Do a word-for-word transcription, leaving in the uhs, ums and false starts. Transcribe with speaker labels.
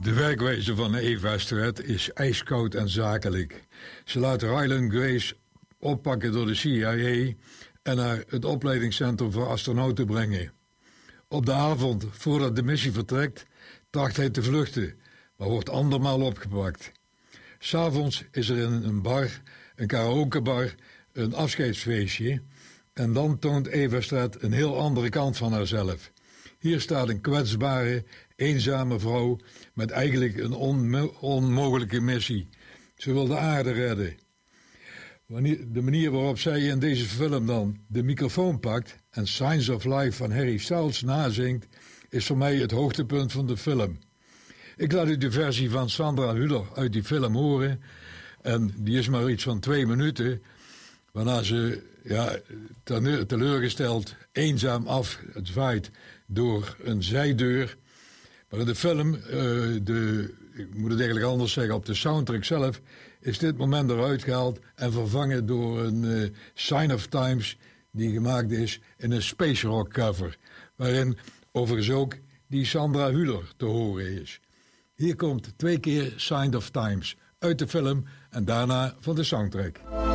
Speaker 1: De werkwijze van Eve Westred is ijskoud en zakelijk. Ze laat Ryland Grace oppakken door de C I A en naar het opleidingscentrum voor astronauten brengen. Op de avond voordat de missie vertrekt, tracht hij te vluchten, maar wordt andermaal opgepakt. 'S'avonds is er in een bar, een karaokebar, een afscheidsfeestje en dan toont Eve Westred een heel andere kant van haarzelf. Hier staat een kwetsbare, eenzame vrouw met eigenlijk een onmo- onmogelijke missie. Ze wil de aarde redden. Wanneer, de manier waarop zij in deze film dan de microfoon pakt en Signs of Life van Harry Styles nazingt, is voor mij het hoogtepunt van de film. Ik laat u de versie van Sandra Hüller uit die film horen. En die is maar iets van twee minuten. Waarna ze ja, teleurgesteld eenzaam afzwaait door een zijdeur. Maar in de film, uh, de, ik moet het eigenlijk anders zeggen, op de soundtrack zelf is dit moment eruit gehaald en vervangen door een uh, Sign of Times die gemaakt is in een space rock cover. Waarin overigens ook die Sandra Hüller te horen is. Hier komt twee keer Sign of Times uit de film en daarna van de soundtrack.